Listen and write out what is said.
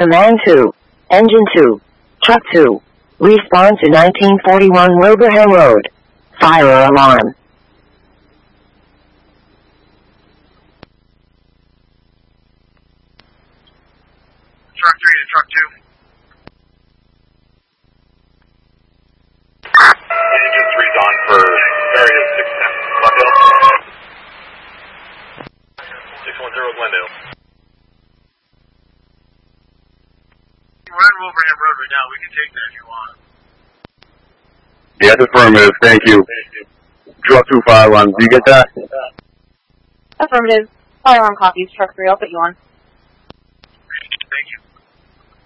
Command 2. Engine 2. Truck 2. Respond to 1941 Wilbraham Road. Fire alarm. Truck 3 to Truck 2. Engine 3's on for area 610. Glendale. 610 Glendale. We're on Wilbraham Road right now. We can take that if you want. Yes, affirmative. Thank you. Truck 2 fire alarm. Do you get that? Affirmative. Fire alarm copies. Truck 3, I'll put you on.